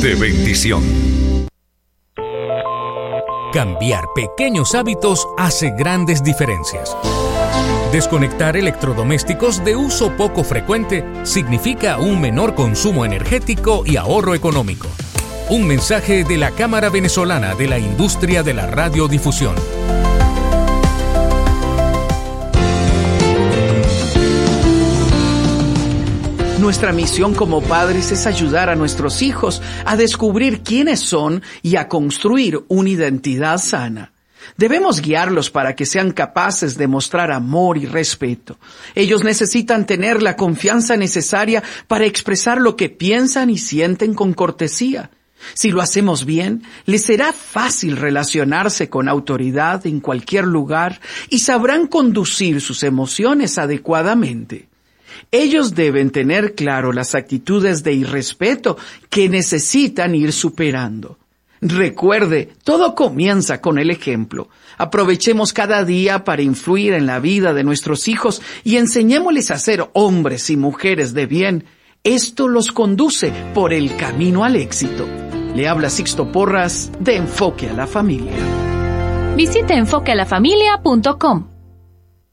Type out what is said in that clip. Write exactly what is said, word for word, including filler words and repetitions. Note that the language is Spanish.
de bendición. Cambiar pequeños hábitos hace grandes diferencias. Desconectar electrodomésticos de uso poco frecuente significa un menor consumo energético y ahorro económico. Un mensaje de la Cámara Venezolana de la Industria de la Radiodifusión. Nuestra misión como padres es ayudar a nuestros hijos a descubrir quiénes son y a construir una identidad sana. Debemos guiarlos para que sean capaces de mostrar amor y respeto. Ellos necesitan tener la confianza necesaria para expresar lo que piensan y sienten con cortesía. Si lo hacemos bien, les será fácil relacionarse con autoridad en cualquier lugar y sabrán conducir sus emociones adecuadamente. Ellos deben tener claro las actitudes de irrespeto que necesitan ir superando. Recuerde, todo comienza con el ejemplo. Aprovechemos cada día para influir en la vida de nuestros hijos y enseñémosles a ser hombres y mujeres de bien. Esto los conduce por el camino al éxito. Le habla Sixto Porras de Enfoque a la Familia. Visite enfoque a la familia punto com.